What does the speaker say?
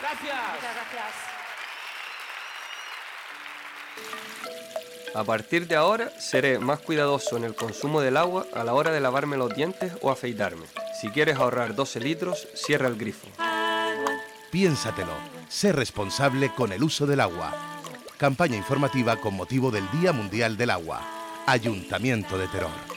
Gracias. Muchas gracias. A partir de ahora seré más cuidadoso en el consumo del agua a la hora de lavarme los dientes o afeitarme. Si quieres ahorrar 12 litros, cierra el grifo. Piénsatelo. Sé responsable con el uso del agua. Campaña informativa con motivo del Día Mundial del Agua. Ayuntamiento de Teror.